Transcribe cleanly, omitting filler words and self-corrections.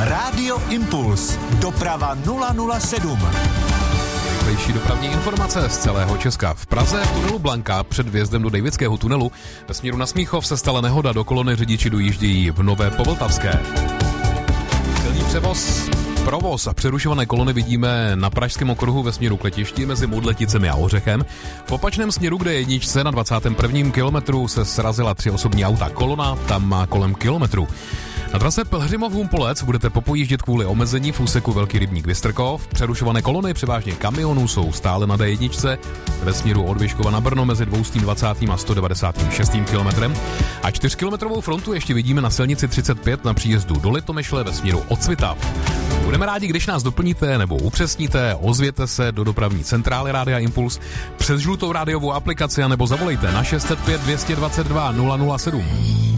Rádio Impuls. Doprava 007. Rychlejší dopravní informace z celého Česka. V Praze v tunelu Blanka před vjezdem do Dejvického tunelu ve směru na Smíchov se stala nehoda, do kolony řidiči dojíždějí v Nové Povltavské. Silný převoz, provoz a přerušované kolony vidíme na Pražském okruhu ve směru k letišti mezi Moudleticemi a Ořechem. V opačném směru, kde jedničce na 21. kilometru se srazila 3 osobní auta. Kolona tam má kolem kilometru. Na trase Pelhřimov-Humpolec budete popojíždět kvůli omezení v úseku Velký Rybník Vystrkov. Přerušované kolony převážně kamionů jsou stále na D1 ve směru od Vyškova na Brno mezi 220. a 196. kilometrem. A 4kilometrovou frontu ještě vidíme na silnici 35 na příjezdu do Litomyšle ve směru od Svitav. Budeme rádi, když nás doplníte nebo upřesníte, ozvěte se do dopravní centrály Rádia Impuls přes žlutou rádiovou aplikaci a nebo zavolejte na 605 222 007.